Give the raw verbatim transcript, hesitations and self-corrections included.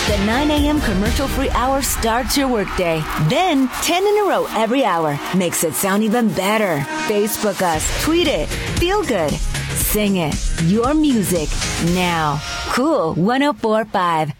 The nine a.m. commercial-free hour starts your workday. Then, ten in a row every hour makes it sound even better. Facebook us, tweet it, feel good, sing it. Your music now. Cool one oh four point five.